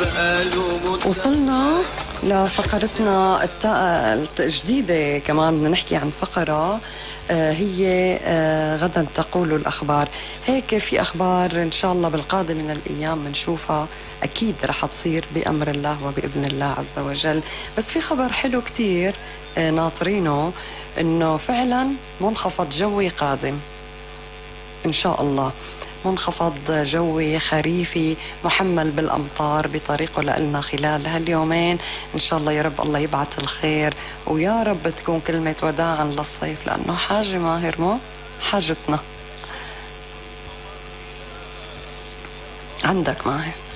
وصلنا لفقرتنا الجديدة، كمان بدنا نحكي عن فقرة هي غدا تقول الأخبار. هيك في أخبار إن شاء الله بالقادم من الأيام بنشوفها، أكيد رح تصير بأمر الله وبإذن الله عز وجل. بس في خبر حلو كتير ناطرينه، إنه فعلا منخفض جوي قادم إن شاء الله، منخفض جوي خريفي محمل بالأمطار بطريقه لنا خلال هاليومين إن شاء الله. يا رب الله يبعث الخير، ويا رب تكون كلمة وداعا للصيف، لأنه حاجة ماهر مو حاجتنا. عندك ماهر؟